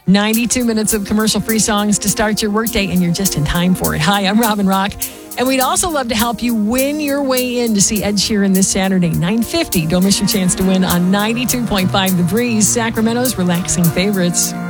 92 minutes of commercial-free songs to start your workday, and you're just in time for it. Hi, I'm Robin Rock, and we'd also love to help you win your way in to see Ed Sheeran this Saturday, 9:50. Don't miss your chance to win on 92.5 The Breeze, Sacramento's relaxing favorites.